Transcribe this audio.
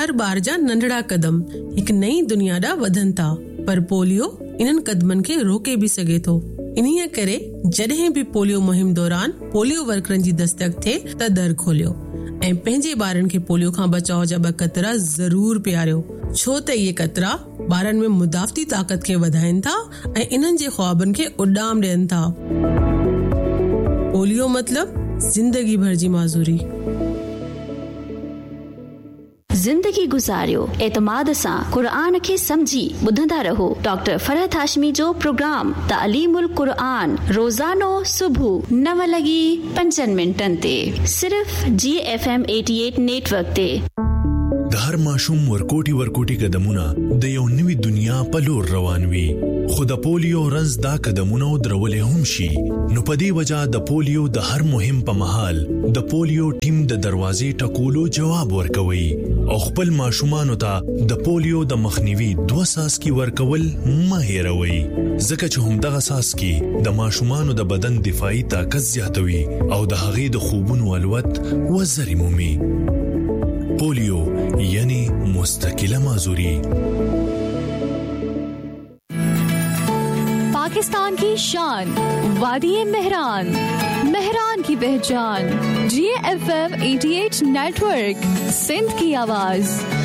हर बार जा नंढड़ा कदम हिक नई दुनिया ॾा वधन था, पर पोलियो इन्हनि कदमनि खे रोके भी सघे थो। इन्हीअ करे जॾहिं भी पोलियो मुहिम दौरान पोलियो वर्करनि जी दस्तक थिए त दर खोलियो ऐं पंहिंजे ॿारनि खे पोलियो खां बचाव जा 2 कतरा ज़रूर पियारियो, छो त इहे कतरा ॿारनि में मुदाफ़ती ताक़त खे वधाइनि था ऐं इन्हनि जे ख्वाबनि खे उॾाम ॾियनि था। पोलियो मतलब जिंदगी भर जी माज़ूरी। जिंदगी गुजारियो एतमाद सां क़ुरान खे समझी ॿुधंदा रहो। डॉक्टर फरहत हाशमी जो प्रोग्राम तालीमुल क़ुरान रोज़ानो सुबुह 9:05 ते सिर्फ GFM 88 नेटवर्क ते। हर माशूम ورکوټي قدمونه د یو نوې دنیا په لور روان وي، خو د پولیو رنځ دا قدمونه درولې هم شي. نو په دې وجہ د پولیو د هر مهم په محل د پولیو ټیم د دروازې ټکولو جواب ورکوي او خپل ماشومانو ته د پولیو د مخنیوي 2 ساسکي ورکول مه هېروي، ځکه چې هم دغه ساسکي د ماشومانو د بدن دفاعي طاقت زیاتوي او د هغې د خوبونو الوت وزري مومي. पोलियो यानी मुस्तकिल माजूरी। पाकिस्तान की शान, वादी मेहरान, मेहरान की पहचान, GFM 88 नेटवर्क, सिंध की आवाज।